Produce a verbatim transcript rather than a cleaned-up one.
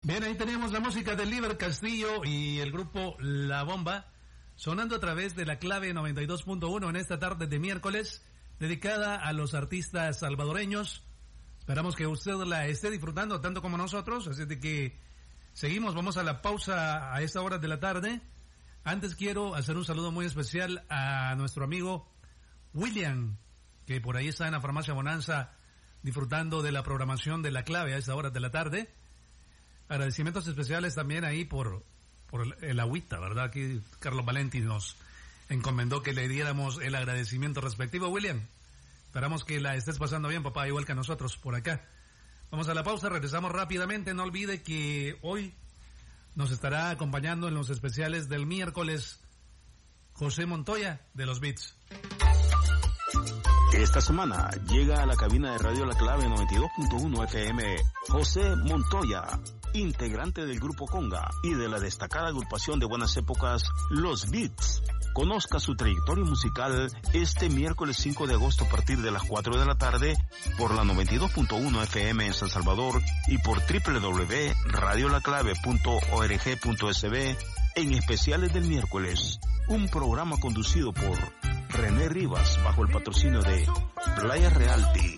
Bien, ahí tenemos la música de Liber Castillo y el grupo La Bomba, sonando a través de la clave noventa y dos punto uno en esta tarde de miércoles, dedicada a los artistas salvadoreños. Esperamos que usted la esté disfrutando tanto como nosotros, así de que seguimos, vamos a la pausa a esta hora de la tarde. Antes quiero hacer un saludo muy especial a nuestro amigo William, que por ahí está en la farmacia Bonanza disfrutando de la programación de la clave a esta hora de la tarde. Agradecimientos especiales también ahí por, por el, el agüita, ¿verdad? Aquí Carlos Valenti nos encomendó que le diéramos el agradecimiento respectivo. William, esperamos que la estés pasando bien, papá, igual que a nosotros por acá. Vamos a la pausa, regresamos rápidamente. No olvide que hoy nos estará acompañando en los especiales del miércoles José Montoya de los Beats. Esta semana llega a la cabina de Radio La Clave noventa y dos punto uno F M José Montoya, integrante del Grupo Conga y de la destacada agrupación de buenas épocas Los Beats. Conozca su trayectoria musical este miércoles cinco de agosto a partir de las cuatro de la tarde por la noventa y dos punto uno F M en San Salvador y por doble u doble u doble u punto radio la clave punto org punto s b en especiales del miércoles. Un programa conducido por René Rivas bajo el patrocinio de Playa Realty.